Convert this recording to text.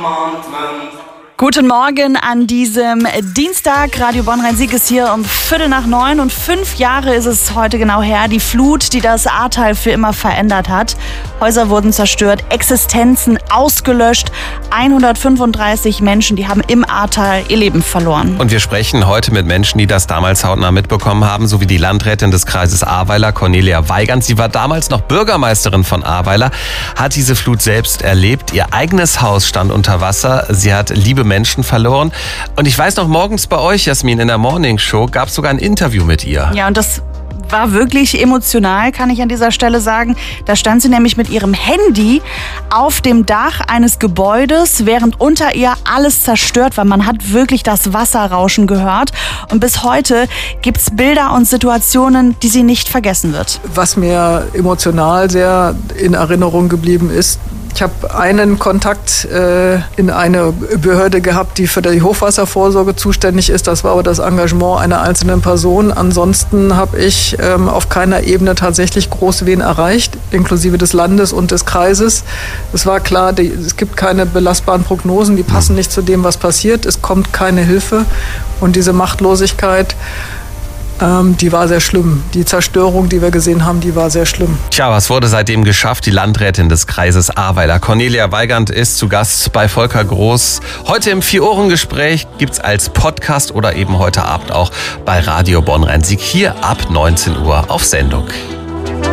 Guten Morgen an diesem Dienstag. Radio Bonn-Rhein-Sieg ist hier um 8:45 und 5 Jahre ist es heute genau her. Die Flut, die das Ahrtal für immer verändert hat. Häuser wurden zerstört, Existenzen ausgelöscht. 135 Menschen, die haben im Ahrtal ihr Leben verloren. Und wir sprechen heute mit Menschen, die das damals hautnah mitbekommen haben, sowie die Landrätin des Kreises Ahrweiler, Cornelia Weigand. Sie war damals noch Bürgermeisterin von Ahrweiler, hat diese Flut selbst erlebt. Ihr eigenes Haus stand unter Wasser. Sie hat liebe Menschen verloren. Und ich weiß noch, morgens bei euch, Jasmin, in der Morning Show gab es sogar ein Interview mit ihr. Ja, und das war wirklich emotional, kann ich an dieser Stelle sagen. Da stand sie nämlich mit ihrem Handy auf dem Dach eines Gebäudes, während unter ihr alles zerstört war. Man hat wirklich das Wasserrauschen gehört. Und bis heute gibt es Bilder und Situationen, die sie nicht vergessen wird. Was mir emotional sehr in Erinnerung geblieben ist, ich habe einen Kontakt in eine Behörde gehabt, die für die Hochwasservorsorge zuständig ist. Das war aber das Engagement einer einzelnen Person. Ansonsten habe ich auf keiner Ebene tatsächlich groß wen erreicht, inklusive des Landes und des Kreises. Es war klar, es gibt keine belastbaren Prognosen, die passen nicht zu dem, was passiert. Es kommt keine Hilfe und diese Machtlosigkeit, die war sehr schlimm. Die Zerstörung, die wir gesehen haben, die war sehr schlimm. Tja, was wurde seitdem geschafft? Die Landrätin des Kreises Ahrweiler, Cornelia Weigand, ist zu Gast bei Volker Groß. Heute im 4-Ohren-Gespräch gibt's als Podcast oder eben heute Abend auch bei Radio Bonn-Rhein-Sieg hier ab 19 Uhr auf Sendung.